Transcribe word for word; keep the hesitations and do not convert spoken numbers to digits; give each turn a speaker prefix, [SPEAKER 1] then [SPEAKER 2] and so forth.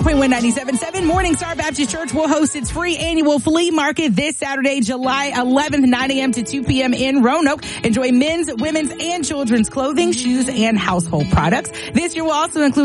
[SPEAKER 1] ninety-two point one, ninety-seven point seven. Morning Star Baptist Church will host its free annual flea market this Saturday, July eleventh, nine a.m. to two p.m. in Roanoke. Enjoy men's, women's, and children's clothing, shoes, and household products. This year will also include